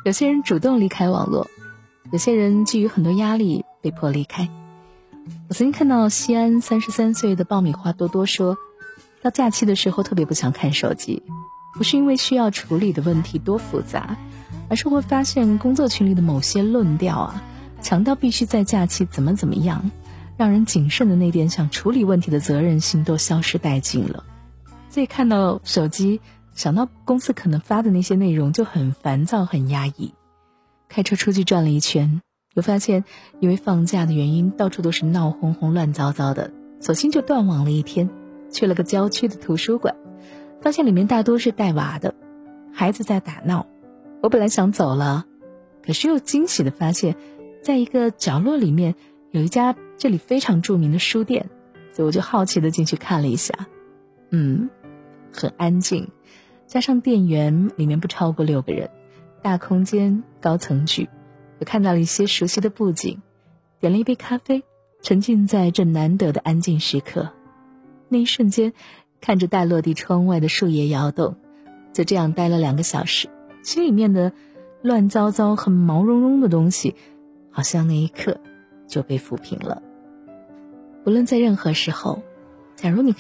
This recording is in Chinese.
有些人主动离开网络，有些人基于很多压力被迫离开。我曾经看到西安33岁的爆米花多多说，到假期的时候特别不想看手机，不是因为需要处理的问题多复杂，而是会发现工作群里的某些论调强调必须在假期怎么样，让人谨慎的那点想处理问题的责任心都消失殆尽了。所以看到手机，想到公司可能发的那些内容就很烦躁很压抑。开车出去转了一圈，又发现因为放假的原因到处都是闹哄哄乱糟糟的，索性就断网了一天，去了个郊区的图书馆，发现里面大多是带娃的孩子在打闹。我本来想走了，可是又惊喜地发现在一个角落里面有一家这里非常著名的书店，所以我就好奇地进去看了一下。很安静，加上店员里面不超过6个人，大空间高层距，我看到了一些熟悉的布景，点了一杯咖啡，沉浸在这难得的安静时刻。那一瞬间看着大落地窗外的树叶摇动，就这样待了2个小时，心里面的乱糟糟很毛茸茸的东西好像那一刻就被抚平了。无论在任何时候，假如你